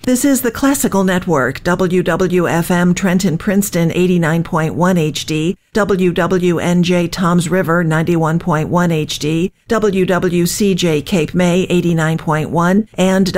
This is the Classical Network, WWFM Trenton Princeton 89.1 HD, WWNJ Toms River 91.1 HD, WWCJ Cape May 89.1, and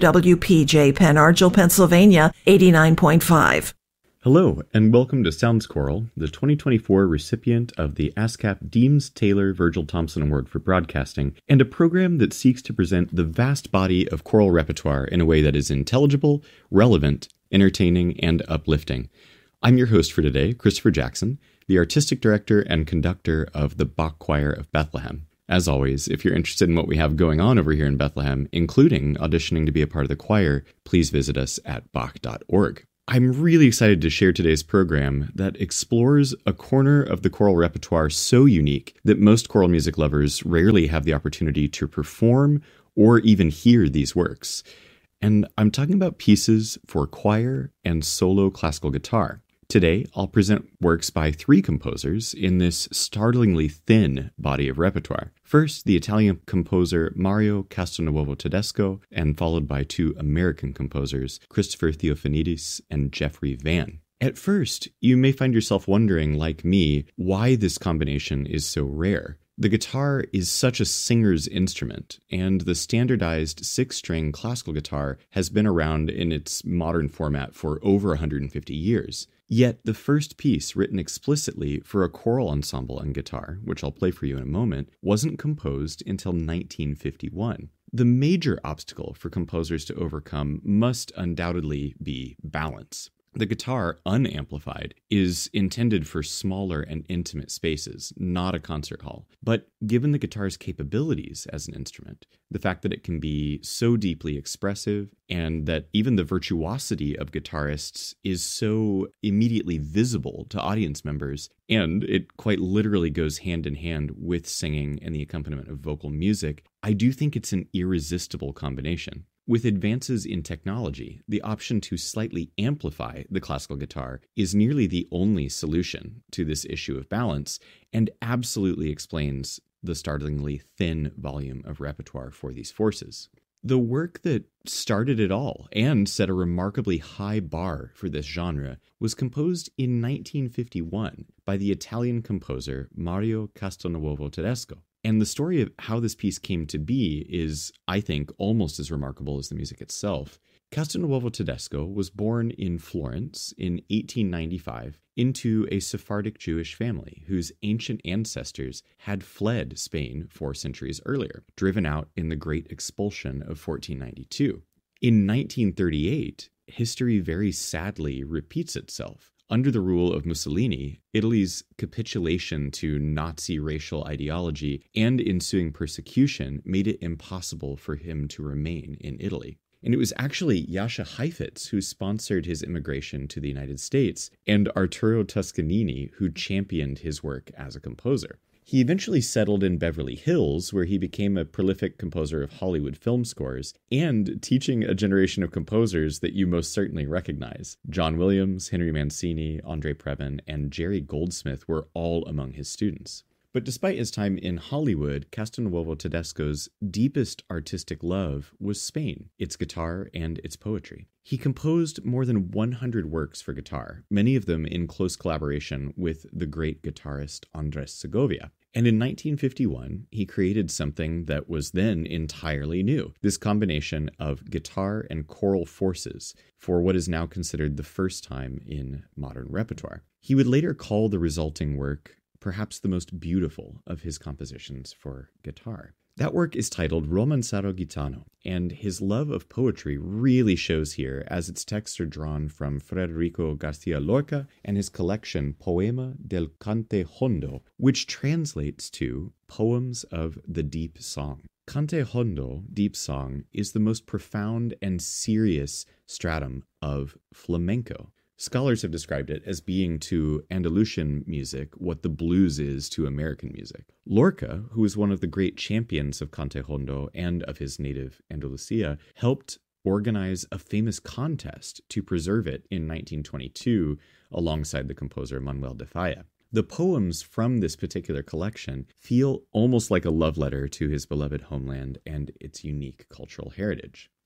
WWPJ Penn Argyl, Pennsylvania 89.5. Hello, and welcome to Sounds Choral, the 2024 recipient of the ASCAP Deems Taylor Virgil Thompson Award for Broadcasting, and a program that seeks to present the vast body of choral repertoire in a way that is intelligible, relevant, entertaining, and uplifting. I'm your host for today, Christopher Jackson, the artistic director and conductor of the Bach Choir of Bethlehem. As always, if you're interested in what we have going on over here in Bethlehem, including auditioning to be a part of the choir, please visit us at bach.org. I'm really excited to share today's program that explores a corner of the choral repertoire so unique that most choral music lovers rarely have the opportunity to perform or even hear these works. And I'm talking about pieces for choir and solo classical guitar. Today, I'll present works by three composers in this startlingly thin body of repertoire. First, the Italian composer Mario Castelnuovo Tedesco, and followed by two American composers, Christopher Theophanidis and Jeffrey Van. At first, you may find yourself wondering, like me, why this combination is so rare. The guitar is such a singer's instrument, and the standardized six-string classical guitar has been around in its modern format for over 150 years. Yet the first piece written explicitly for a choral ensemble and guitar, which I'll play for you in a moment, wasn't composed until 1951. The major obstacle for composers to overcome must undoubtedly be balance. The guitar, unamplified, is intended for smaller and intimate spaces, not a concert hall. But given the guitar's capabilities as an instrument, the fact that it can be so deeply expressive, and that even the virtuosity of guitarists is so immediately visible to audience members, and it quite literally goes hand in hand with singing and the accompaniment of vocal music, I do think it's an irresistible combination. With advances in technology, the option to slightly amplify the classical guitar is nearly the only solution to this issue of balance, and absolutely explains the startlingly thin volume of repertoire for these forces. The work that started it all and set a remarkably high bar for this genre was composed in 1951 by the Italian composer Mario Castelnuovo Tedesco. And the story of how this piece came to be is, I think, almost as remarkable as the music itself. Castelnuovo Tedesco was born in Florence in 1895 into a Sephardic Jewish family whose ancient ancestors had fled Spain 4 centuries earlier, driven out in the Great Expulsion of 1492. In 1938, history very sadly repeats itself. Under the rule of Mussolini, Italy's capitulation to Nazi racial ideology and ensuing persecution made it impossible for him to remain in Italy. And it was actually Jascha Heifetz who sponsored his immigration to the United States, and Arturo Toscanini who championed his work as a composer. He eventually settled in Beverly Hills, where he became a prolific composer of Hollywood film scores, and teaching a generation of composers that you most certainly recognize. John Williams, Henry Mancini, Andre Previn, and Jerry Goldsmith were all among his students. But despite his time in Hollywood, Castelnuovo Tedesco's deepest artistic love was Spain, its guitar, and its poetry. He composed more than 100 works for guitar, many of them in close collaboration with the great guitarist Andres Segovia. And in 1951, he created something that was then entirely new, this combination of guitar and choral forces for what is now considered the first time in modern repertoire. He would later call the resulting work perhaps the most beautiful of his compositions for guitar. That work is titled Romanzaro Gitano, and his love of poetry really shows here as its texts are drawn from Federico Garcia Lorca and his collection Poema del Cante Hondo, which translates to Poems of the Deep Song. Cante Hondo, Deep Song, is the most profound and serious stratum of flamenco. Scholars have described it as being to Andalusian music what the blues is to American music. Lorca, who is one of the great champions of Cante Hondo and of his native Andalusia, helped organize a famous contest to preserve it in 1922 alongside the composer Manuel de Falla. The poems from this particular collection feel almost like a love letter to his beloved homeland and its unique cultural heritage.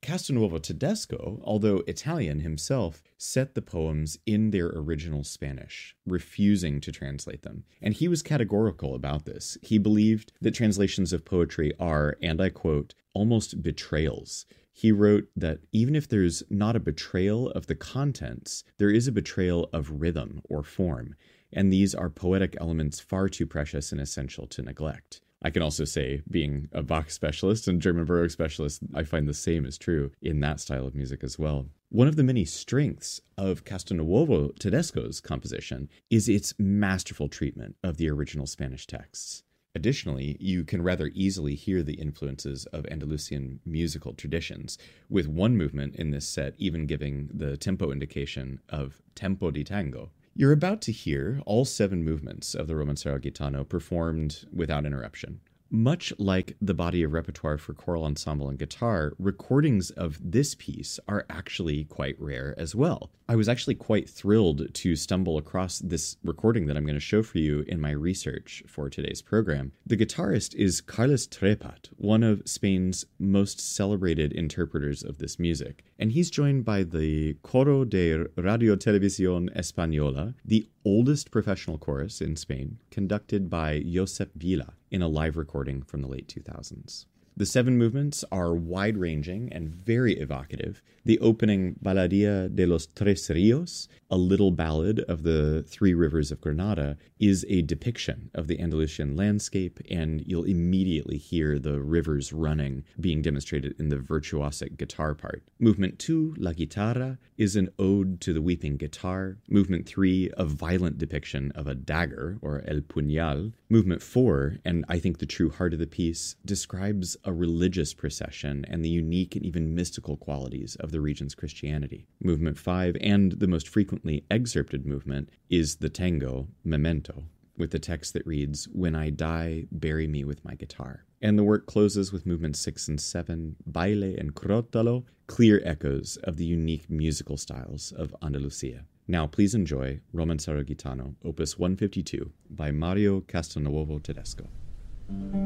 Castelnuovo Tedesco, although Italian himself, set the poems in their original Spanish, refusing to translate them. And he was categorical about this. He believed that translations of poetry are, and I quote, almost betrayals. He wrote that even if there's not a betrayal of the contents, there is a betrayal of rhythm or form, and these are poetic elements far too precious and essential to neglect. I can also say, being a Bach specialist and German Baroque specialist, I find the same is true in that style of music as well. One of the many strengths of Castelnuovo Tedesco's composition is its masterful treatment of the original Spanish texts. Additionally, you can rather easily hear the influences of Andalusian musical traditions, with one movement in this set even giving the tempo indication of tempo di tango. You're about to hear all 7 movements of the Romancero Gitano performed without interruption. Much like the body of repertoire for choral ensemble and guitar, recordings of this piece are actually quite rare as well. I was actually quite thrilled to stumble across this recording that I'm going to show for you in my research for today's program. The guitarist is Carles Trepat, one of Spain's most celebrated interpreters of this music, and he's joined by the Coro de Radio Televisión Española, the oldest professional chorus in Spain, conducted by Josep Vila in a live recording from the late 2000s. The 7 movements are wide-ranging and very evocative. The opening Baladía de los Tres Ríos, a little ballad of the 3 rivers of Granada, is a depiction of the Andalusian landscape, and you'll immediately hear the rivers running being demonstrated in the virtuosic guitar part. Movement 2, La Guitarra, is an ode to the weeping guitar. Movement 3, a violent depiction of a dagger, or el puñal. Movement 4, and I think the true heart of the piece, describes a religious procession and the unique and even mystical qualities of the region's Christianity. Movement 5, and the most frequently excerpted movement, is the tango, Memento, with the text that reads, "When I die, bury me with my guitar." And the work closes with movements 6 and 7, Baile and Crotalo, clear echoes of the unique musical styles of Andalusia. Now please enjoy Romancero Gitano, Opus 152, by Mario Castelnuovo Tedesco.